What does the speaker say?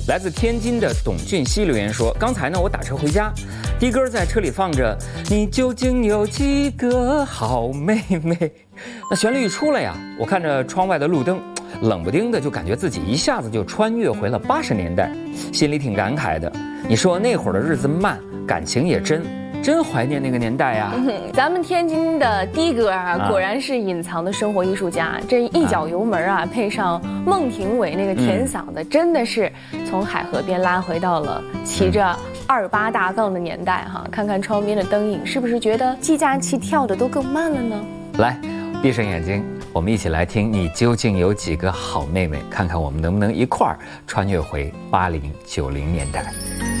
来自天津的董俊熙留言说：“刚才呢，我打车回家，的哥在车里放着‘你究竟有几个好妹妹’，那旋律一出来呀，我看着窗外的路灯，冷不丁的就感觉自己一下子就穿越回了80年代，心里挺感慨的。你说那会儿的日子慢，感情也真怀念那个年代呀。 咱们天津的的哥啊，果然是隐藏的生活艺术家。这一脚油门啊，配上孟庭苇那个甜嗓子，真的是从海河边拉回到了骑着28大杠的年代哈。看看窗边的灯影，是不是觉得计价器跳的都更慢了呢？ 来，闭上眼睛，我们一起来听你究竟有几个好妹妹，看看我们能不能一块儿穿越回80、90年代。